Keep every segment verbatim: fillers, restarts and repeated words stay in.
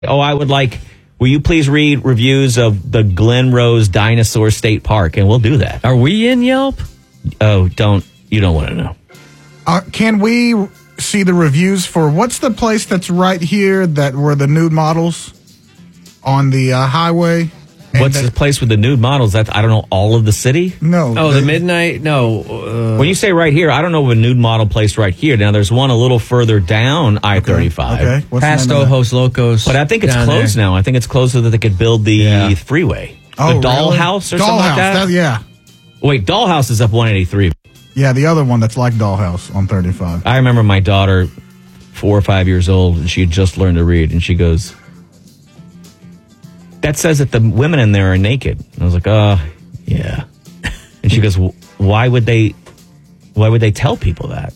Oh, I would like, will you please read reviews of the Glen Rose Dinosaur State Park? And we'll do that. Are we in Yelp? Oh, don't, you don't want to know. Uh, can we see the reviews for, what's the place that's right here that were the nude models on the uh, highway? And What's that, the place with the nude models? That I don't know, all of the city? No. Oh, the, the Midnight? No. Uh, When you say right here, I don't know of a nude model place right here. Now, there's one a little further down I thirty-five. Okay. What's past the name of that? Ojos Locos. But I think it's down closed there. now. I think it's closed so that they could build the Yeah. freeway. Oh, the Dollhouse really? or something like Dollhouse, that? Yeah. Wait, Dollhouse is up one eighty-three. Yeah, the other one that's like Dollhouse on thirty-five. I remember my daughter, four or five years old, and she had just learned to read, and she goes, that says that the women in there are naked. And I was like, oh, yeah. And she goes, why would they, why would they tell people that?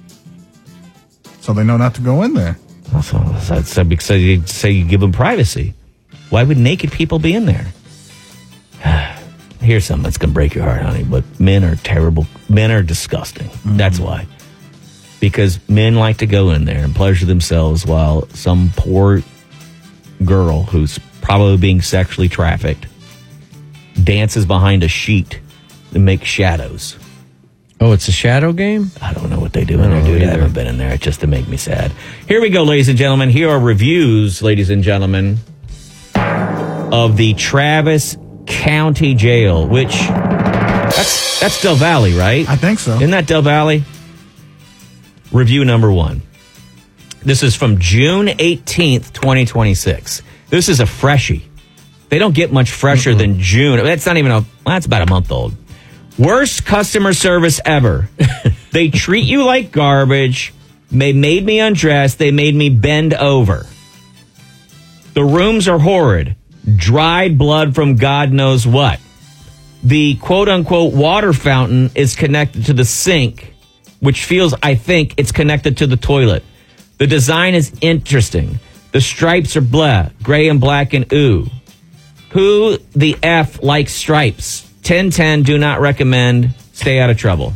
So they know not to go in there. So I said, because you say you give them privacy. Why would naked people be in there? Here's something that's going to break your heart, honey, but men are terrible. Men are disgusting. Mm-hmm. That's why. Because men like to go in there and pleasure themselves while some poor girl who's probably being sexually trafficked dances behind a sheet and makes shadows. Oh, it's a shadow game? I don't know what they do in there, dude. I either. haven't been in there. It's just to make me sad. Here we go, ladies and gentlemen. Here are reviews, ladies and gentlemen, of the Travis County Jail, which that's that's Del Valley, right? I think so. Isn't that Del Valley? Review number one. This is from June eighteenth, twenty twenty-six. This is a freshie. They don't get much fresher mm-hmm. than June. That's not even a, well, that's about a month old. Worst customer service ever. They treat you like garbage. They made me undress. They made me bend over. The rooms are horrid. Dried blood from God knows what. The quote-unquote water fountain is connected to the sink, which feels, I think, it's connected to the toilet. The design is interesting. The stripes are blah, gray and black and ooh. Who the F likes stripes? ten ten, do not recommend. Stay out of trouble.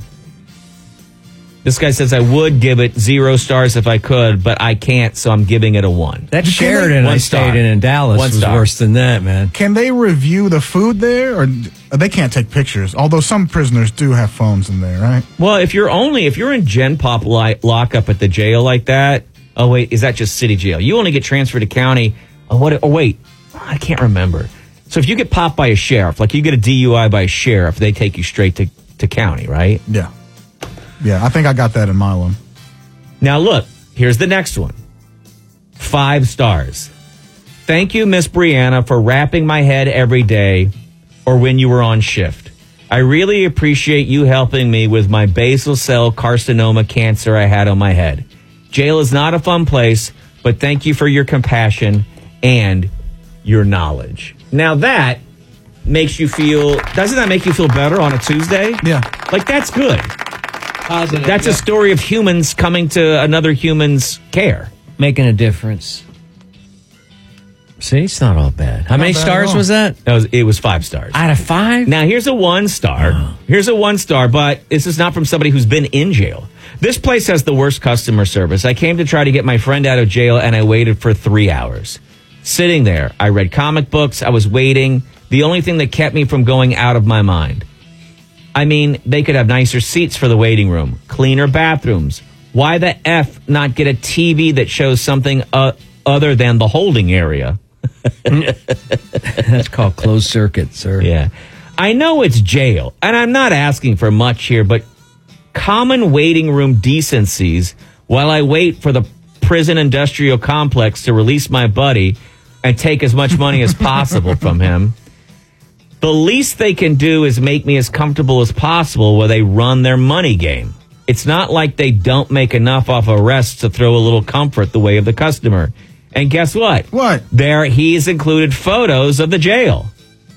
This guy says I would give it zero stars if I could, but I can't, so I'm giving it a one. That Sheridan One I star. stayed in in Dallas One was star. worse than that, man. Can they review the food there, or they can't take pictures? Although some prisoners do have phones in there, right? Well, if you're only, if you're in Gen Pop li- lockup at the jail like that, oh wait, is that just city jail? You only get transferred to county. Oh, what? Oh, wait, I can't remember. So if you get popped by a sheriff, like you get a D U I by a sheriff, they take you straight to, to county, right? Yeah. Yeah, I think I got that in my one. Now look, here's the next one. Five stars. Thank you, Miss Brianna, for wrapping my head every day or when you were on shift. I really appreciate you helping me with my basal cell carcinoma cancer I had on my head. Jail is not a fun place, but thank you for your compassion and your knowledge. Now that makes you feel, doesn't that make you feel better on a Tuesday? Yeah. Like, that's good. Positive. That's a story of humans coming to another human's care. Making a difference. See, it's not all bad. How Not many bad at stars all. was that? That was, it was five stars. Out of five? Now, here's a one star. Oh. Here's a one star, but this is not from somebody who's been in jail. This place has the worst customer service. I came to try to get my friend out of jail, and I waited for three hours. Sitting there, I read comic books. I was waiting. The only thing that kept me from going out of my mind. I mean, they could have nicer seats for the waiting room, cleaner bathrooms. Why the F not get a T V that shows something uh, other than the holding area? That's called closed circuit, sir. Yeah. I know it's jail, and I'm not asking for much here, but common waiting room decencies while I wait for the prison industrial complex to release my buddy and take as much money as possible from him. The least they can do is make me as comfortable as possible while they run their money game. It's not like they don't make enough off arrests to throw a little comfort the way of the customer. And guess what? What? There, he's included photos of the jail.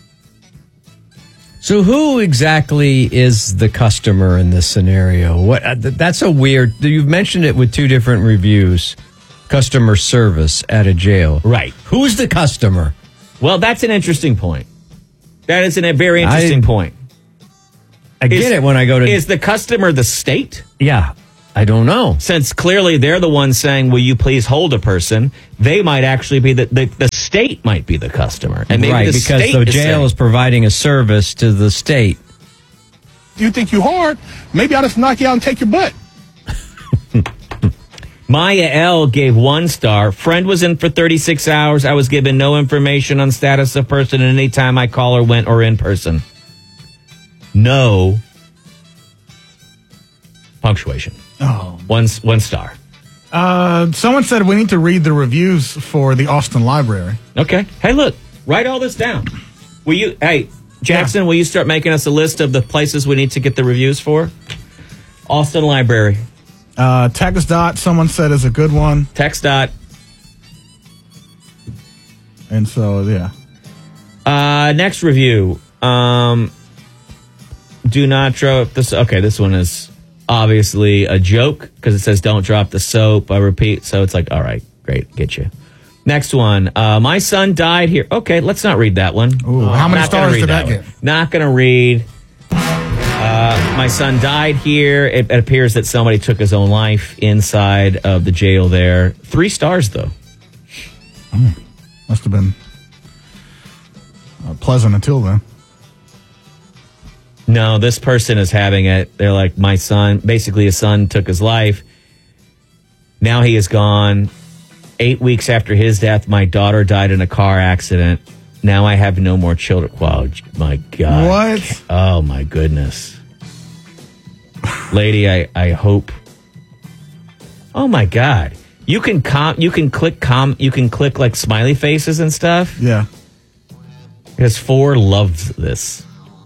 So who exactly is the customer in this scenario? What? Uh, th- that's a weird. You've mentioned it with two different reviews. Customer service at a jail. Right. Who's the customer? Well, that's an interesting point. That is an, a very interesting I- point. I get Is- it when I go to. Is the customer the state? yeah. I don't know. Since clearly they're the ones saying, will you please hold a person, they might actually be the, the, the state might be the customer. And maybe right, the because state the is jail saying, is providing a service to the state. You think you hard? Maybe I'll just knock you out and take your butt. Maya L gave one star. Friend was in for thirty-six hours. I was given no information on status of person at any time I call or went or in person. No punctuation. Oh. One, one star. Uh, someone said we need to read the reviews for the Austin Library. Okay. Hey, look, write all this down. Will you, hey, Jackson, yeah. will you start making us a list of the places we need to get the reviews for? Austin Library. Uh, Text Dot, someone said, is a good one. Text Dot. And so, yeah. Uh, next review. Um, do not drop this. Okay, this one is obviously a joke because it says don't drop the soap. I repeat. So it's like, all right, great. Get you. Next one. Uh, my son died here. Okay, let's not read that one. Ooh, how many Not stars read did that one. get? Not going to read. Uh, my son died here. It, it appears that somebody took his own life inside of the jail there. Three stars, though. Mm, must have been uh, pleasant until then. No, this person is having it. They're like, my son, basically his son took his life. Now he is gone. Eight weeks after his death, my daughter died in a car accident. Now I have no more children. Wow, my God. What? Oh, my goodness. Lady, I, I hope. Oh, my God. You can com- you can click com- you can click like smiley faces and stuff. Yeah. Because four loves this.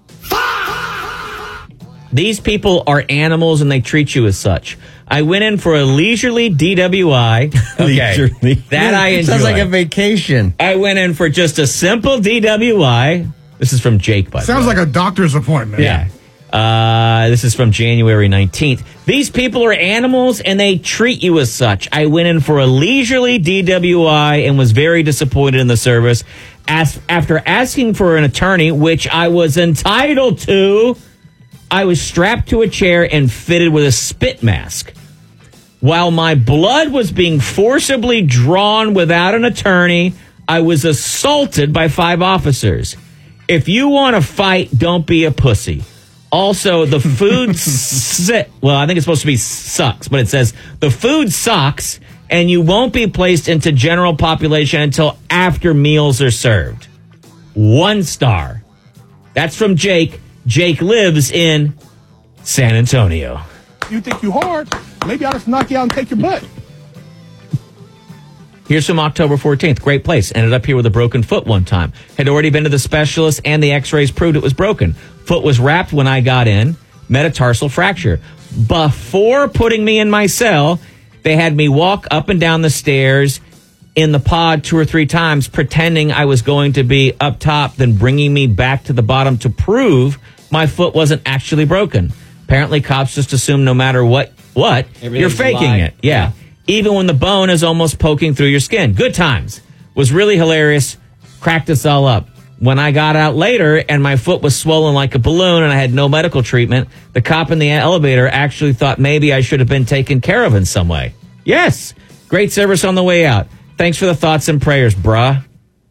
These people are animals and they treat you as such. I went in for a leisurely D W I. Okay. Leisurely. That I enjoy. Sounds like a vacation. I went in for just a simple D W I. This is from Jake, by the way. Sounds like a doctor's appointment. Yeah. Uh, this is from January nineteenth. These people are animals and they treat you as such. I went in for a leisurely D W I and was very disappointed in the service. As, after asking for an attorney, which I was entitled to, I was strapped to a chair and fitted with a spit mask. While my blood was being forcibly drawn without an attorney, I was assaulted by five officers. If you want to fight, don't be a pussy. Also, the food si- well, I think it's supposed to be sucks, but it says the food sucks and you won't be placed into general population until after meals are served. One star. That's from Jake. Jake lives in San Antonio. You think you hard? Maybe I'll just knock you out and take your butt. Here's from October fourteenth. Great place. Ended up here with a broken foot one time. Had already been to the specialist and the x-rays proved it was broken. Foot was wrapped when I got in. Metatarsal fracture. Before putting me in my cell, they had me walk up and down the stairs in the pod two or three times, pretending I was going to be up top, then bringing me back to the bottom to prove my foot wasn't actually broken. Apparently, cops just assume no matter what, what you're faking it. Yeah. yeah. Even when the bone is almost poking through your skin. Good times. Was really hilarious. Cracked us all up. When I got out later and my foot was swollen like a balloon and I had no medical treatment, the cop in the elevator actually thought maybe I should have been taken care of in some way. Yes. Great service on the way out. Thanks for the thoughts and prayers, bruh.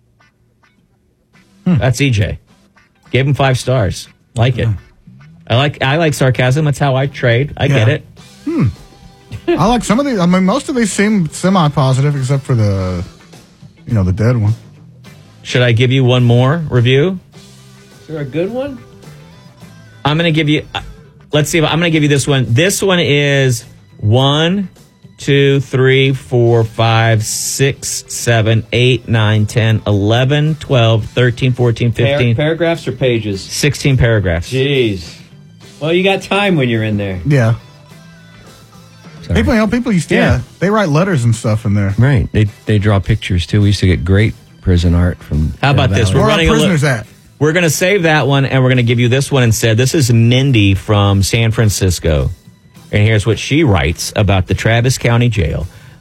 Hmm. That's E J. Gave him five stars. Like it. I like I like sarcasm. That's how I trade. I yeah. get it. Hmm. I like some of these. I mean, most of these seem semi-positive, except for the, you know, the dead one. Should I give you one more review? Is there a good one? I'm going to give you. Uh, let's see. If, I'm going to give you this one. This one is one, two, three, four, five, six, seven, eight, nine, ten, eleven, twelve, thirteen, fourteen, fifteen. Par- paragraphs or pages? sixteen paragraphs. Jeez. Well, you got time when you're in there. Yeah. Sorry. People, you know, people used to, yeah. yeah, they write letters and stuff in there. Right. They they draw pictures, too. We used to get great prison art from How about Valley. this? We're Where are prisoners at? We're going to save that one, and we're going to give you this one instead. This is Mindy from San Francisco. And here's what she writes about the Travis County Jail.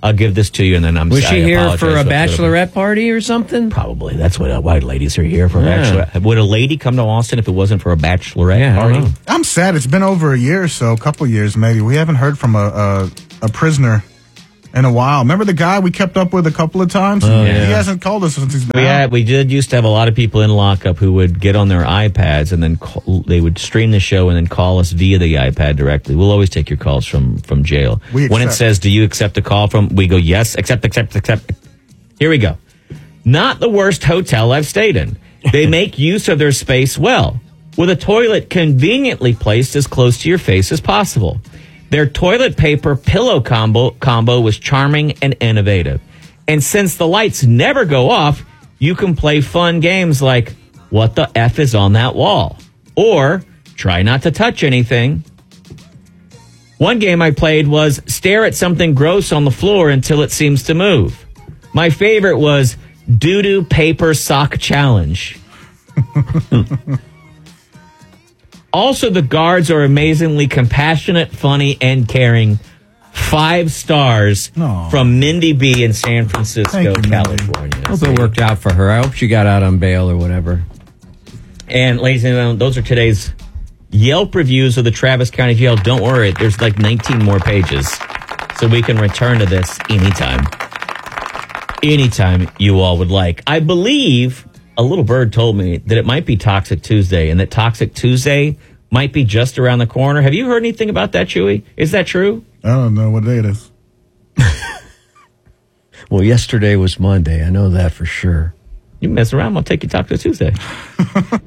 I'll give this to you, and then I'm. Was I she here apologize for a what- bachelorette party or something? Probably. That's what uh, why ladies are here for a Yeah. bachelorette. Would a lady come to Austin if it wasn't for a bachelorette Yeah, I don't party? know. I'm sad. It's been over a year or so, a couple years maybe. We haven't heard from a a, a prisoner in a while. Remember the guy we kept up with a couple of times? Oh, He yeah. hasn't called us since he's been We out. had, we did used to have a lot of people in lockup who would get on their iPads and then call, they would stream the show and then call us via the iPad directly. We'll always take your calls from from jail. We When it accept. says, "Do you accept a call from?" We go, "Yes, accept, accept, accept." Here we go. Not the worst hotel I've stayed in. They make use of their space well, with a toilet conveniently placed as close to your face as possible. Their toilet paper pillow combo combo was charming and innovative. And since the lights never go off, you can play fun games like, what the F is on that wall? Or, try not to touch anything. One game I played was stare at something gross on the floor until it seems to move. My favorite was doo-doo paper sock challenge. Also, the guards are amazingly compassionate, funny, and caring. Five stars Aw. from Mindy B in San Francisco, Thank you, Mindy. California. I hope it worked out for her. I hope she got out on bail or whatever. And ladies and gentlemen, those are today's Yelp reviews of the Travis County Jail. Don't worry, there's like nineteen more pages. So we can return to this anytime. Anytime you all would like. I believe a little bird told me that it might be Toxic Tuesday and that Toxic Tuesday might be just around the corner. Have you heard anything about that, Chewy? Is that true? I don't know what day it is. Well, yesterday was Monday. I know that for sure. You mess around, I'll take you Toxic Tuesday.